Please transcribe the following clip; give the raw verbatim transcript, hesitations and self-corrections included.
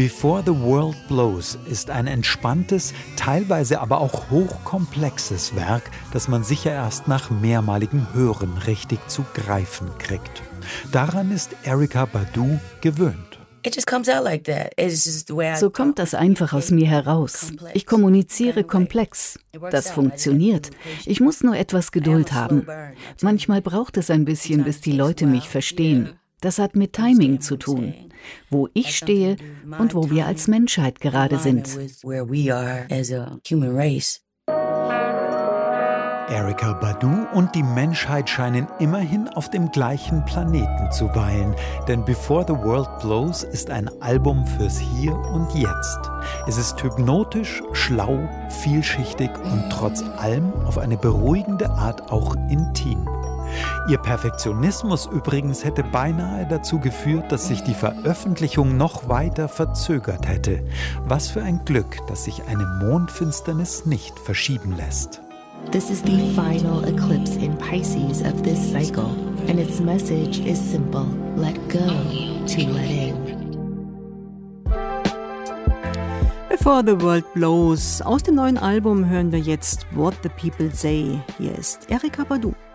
Before the World Blows ist ein entspanntes, teilweise aber auch hochkomplexes Werk, das man sicher erst nach mehrmaligem Hören richtig zu greifen kriegt. Daran ist Erykah Badu gewöhnt. So kommt das einfach aus mir heraus. Ich kommuniziere komplex. Das funktioniert. Ich muss nur etwas Geduld haben. Manchmal braucht es ein bisschen, bis die Leute mich verstehen. Das hat mit Timing zu tun, wo ich stehe und wo wir als Menschheit gerade sind. Erykah Badu und die Menschheit scheinen immerhin auf dem gleichen Planeten zu weilen, denn Before the World Blows ist ein Album fürs Hier und Jetzt. Es ist hypnotisch, schlau, vielschichtig und trotz allem auf eine beruhigende Art auch intim. Ihr Perfektionismus übrigens hätte beinahe dazu geführt, dass sich die Veröffentlichung noch weiter verzögert hätte. Was für ein Glück, dass sich eine Mondfinsternis nicht verschieben lässt. This is the final eclipse in Pisces of this cycle, and its message is simple: let go to let in. Before the World Blows. Aus dem neuen Album hören wir jetzt What the People Say. Hier ist Erykah Badu.